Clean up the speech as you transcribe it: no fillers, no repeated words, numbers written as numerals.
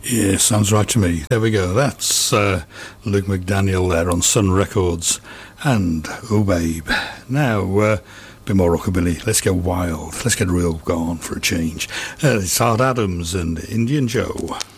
Yeah, sounds right to me. There we go. That's Luke McDaniel there on Sun Records and Oh Babe. Now, a bit more rockabilly. Let's get wild. Let's get real gone for a change. It's Hart Adams and Indian Joe.